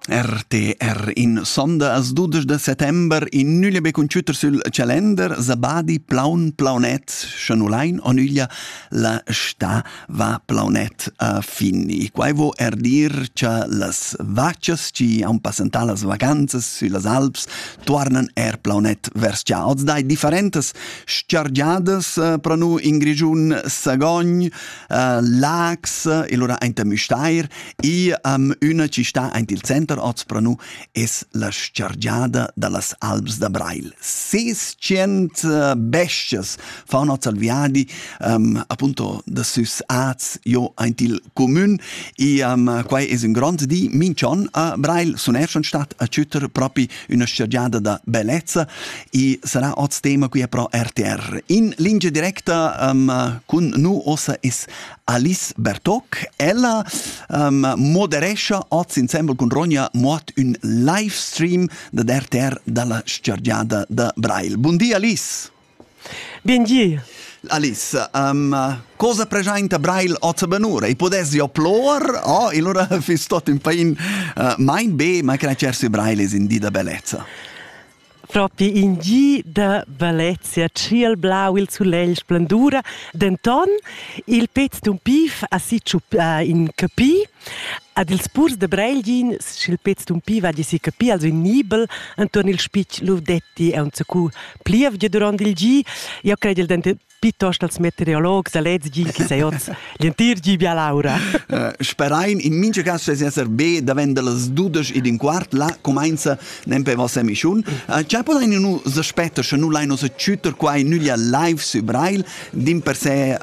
RTR in sonda as 12 de settember in nülle be computer sul calendar zabadi plaun plaunet chanulain onuglia la sta va plaunet a finni. Quai vo dir cha las vacias ci un passentar las vacanzas sulas Alps tornan plaunet vers gia. Oz dai differentes sciargiadas pranu in grigiun Sagogn, Lax, ilora ein Müstair i una ci sta ein il center oz pranu es la sciargiada dallas Alps da Brail. 600 bestias fan oz al viadi appunto da sus az jo ein il commun i quai es un grand di Mincion a Brail sun schon stat a Cütter propi una sciargiada da bellezza i sarà oz tema qui pro RTR. In linea diretta kun nu ossa es Alice Bertoc, ella moderescia oz insieme con Ronja mot un live stream da RTR dalla sciargiada da Brail. Buon dia Alice. Buongiorno. Alice, cosa presenta Brail oz benura? I podesi oplor? Oh, allora fistot un pain mein be, ma crecersi Brail es in di da bellezza. Proprio in G da Valencia, ciel blau, il soleil splendura, denton il pezzo d'un pif a si in capi, ad il spurs de Breilgin, il pezzo d'un pif a si capi, also in nibel, intorno il spicc l'uvdetti e un zaccu plievge durante il G, io credo il dente piuttosto als meteorolog, sa lez gin che sei oz, l'entir G bia Laura. Sperain, in mince caso es esser be, davent de las dudes id in quart, la comenza nempe vos emischun. C'è podain nu s'aspetta, se nu lai no se Cütter quai nulla live su Brail, dim per se,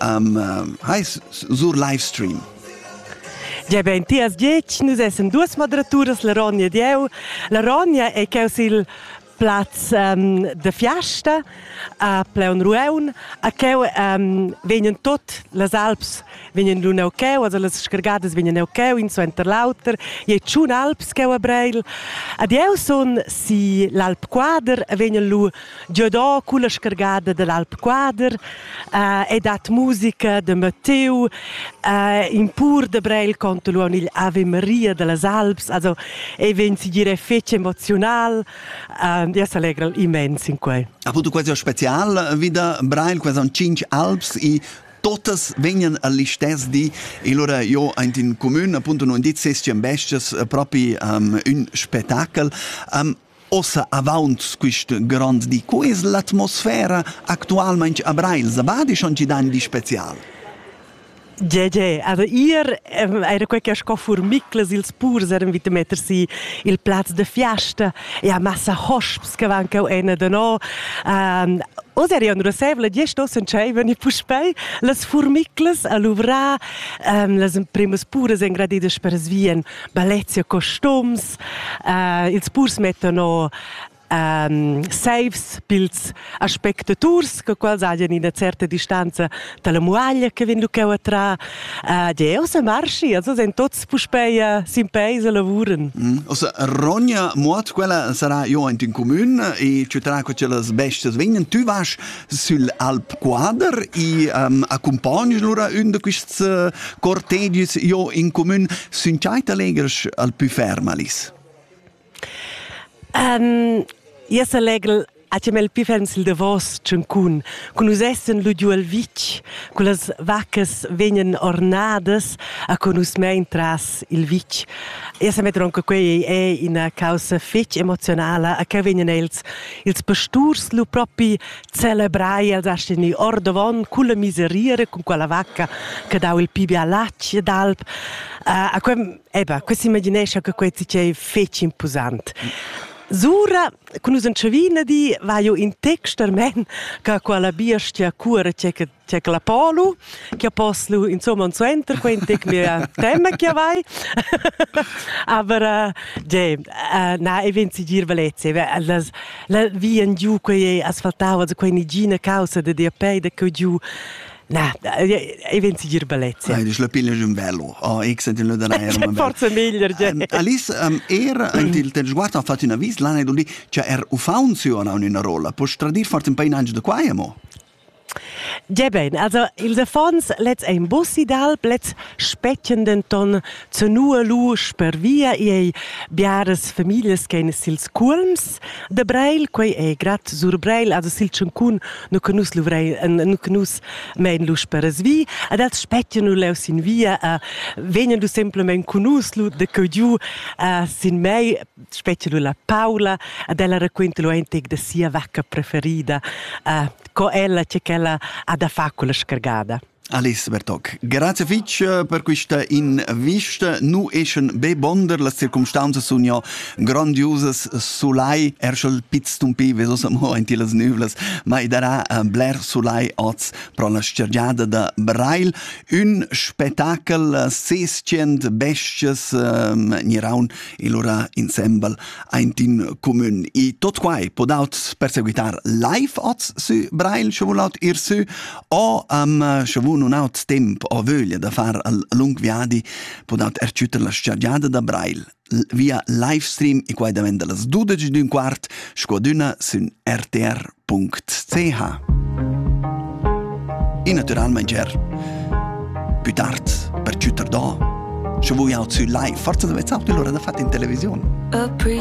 sur live stream. Ja, ben, tias 10, nus essen duas moderaturas, la Ronja ed eu. La Ronja è che il Platz de Fiasta a Pleun Rueun, a che venien tot las Alps, venien lu neucheu, also las scargadas venien neucheu in so Enterlauter, e tschun Alps che a Breil. Ad eu son si l'Alp Quader, venien lu giodò cu la scargada dell'Alp Quader, e dat musica de Matteo, in pur de Breil conto lu il Ave Maria de las Alps, also e ven si dire fece emozional, ja s'alegra immens in quei. Appunto questo special vida Brail, questo un 5 Alps i totes venien all'istess di e allora io in comune appunto non dit 16 bestias proprio un spettacolo ossa avanti questo grande di qual è l'atmosfera attualmente a Brail zabadi schon ci danno di speciale. Ja, also era quel che a sco formicles ils purs eran vita mettersi il Platz de Fiasta e a massa hosps che van che ena de no os era una sevla 10 dosen chaiven i puspei las formicles a luvra las primas puras engradidas per svien bellezia costums ils purs mettono saves pils a spectators che quals hagien in una certa distanza dalla muaglia che vin lucheu atra deus a marschi, also sen tots puspeia simpeis a lavuren. Ossa Ronja mot quella sarà io in comune e ci tra che las bestes venien tu vas sul Alp Quader e accompagni lura un de questi cortegis io in comune sun chaita legers al più fermalis. Io se legel a cemel più fermsil de vos ciancun, con us essen lu giù al vic, con las vacas venien ornadas, a con us mein tras il vic. Io se metteron che quei è in causa fetch emozionale, a che venien ils pasturs lu propi celebrai, als asteni ordovon, con la miseriere, con quella vacca che dau il pibi a lacci d'alp. A quem, questa immaginescia che quei c'è fetch imposant. Zura, con us encevina di vaio in textermen che quella bestia cura c'è la polo che poslu insomma un center quentec mia tema che vai aber na evenzi dir velezze la vien giù che asfaltava also quei nigina causa de diapeide che giù. Na, evenzi dir bellezza. Dai, la piglia un velo. Oh, ich senti lo da aereo. Forza meglio, Alice, il te sguardo ha fatto una visita, l'anno di c'è funziona una rolla. Puoi stradir forse un paio di anni da qua, mo? Ja ben, also ils affons lets ein bussi d'alb, lets spetchen denton zenua lu per via ei biaras familias che sils culms de Breil, quei è grat sur Breil, also sil cencun no canus lu Breil, no canus mein lu per svi, ad als spetchen lu leus in via, vegnan lu semplament canus lu de cogiu sin mei, spetchen lu la Paula, ad ella racquenta lu enteg de sia vacca preferida, co ella che ella ha da fa con la scargada. Alice Bertoc, grazie fitch per questa invista. Nu eschen be bonder, le circumstanze sono ja grandiosas sulai, erschel pizz tumpi, veso samo in tilas nuvlas, ma i darà bler sulai oz pro la scergiada da Breil, un spettacol 600 bestias niraun ilura ensemble in commun. I tot quai podaut perseguitar live oz su Breil, schavulat ir su, o schavu un aut temp o vöglia da far al lung viadi podaut erciuter la scergiada da Breil via livestream e quai davent las 12:15 scuaduna sun rtr.ch. E naturalmente più tard perciuter da se vuoi out su live forza dovete aut l'ora da fatta in televisione.